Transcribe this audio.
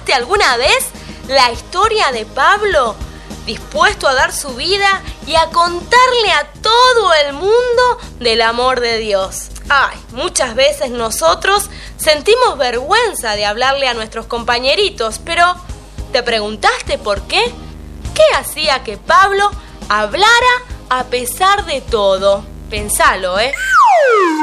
¿Escuchaste alguna vez la historia de Pablo, dispuesto a dar su vida y a contarle a todo el mundo del amor de Dios? Ay, muchas veces nosotros sentimos vergüenza de hablarle a nuestros compañeritos, pero ¿te preguntaste por qué? ¿Qué hacía que Pablo hablara a pesar de todo? Pensalo,